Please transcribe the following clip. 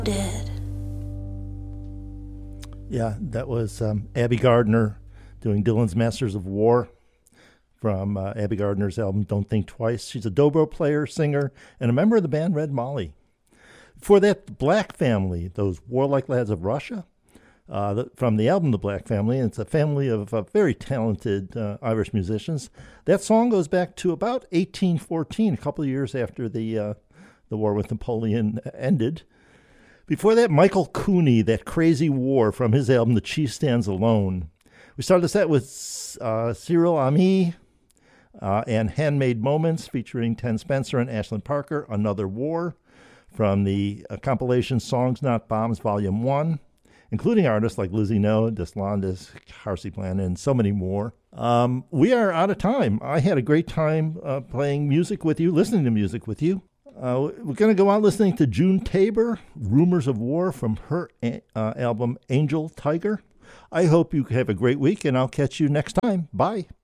dead. Yeah, that was Abby Gardner doing Dylan's Masters of War from Abby Gardner's album Don't Think Twice. She's a dobro player, singer, and a member of the band Red Molly. Before that, Black Family, those warlike lads of Russia, from the album The Black Family. And it's a family of very talented Irish musicians. That song goes back to about 1814, a couple of years after the war with Napoleon ended. Before that, Michael Cooney, That Crazy War, from his album The Chief Stands Alone. We started the set with Cyril Ami and Handmade Moments, featuring Ten Spencer and Ashlyn Parker, Another War, from the compilation Songs Not Bombs, Volume 1, including artists like Lizzie No, Deslandis, Harsey Plan, and so many more. We are out of time. I had a great time playing music with you, listening to music with you. We're going to go out listening to June Tabor, Rumors of War, from her album Angel Tiger. I hope you have a great week, and I'll catch you next time. Bye.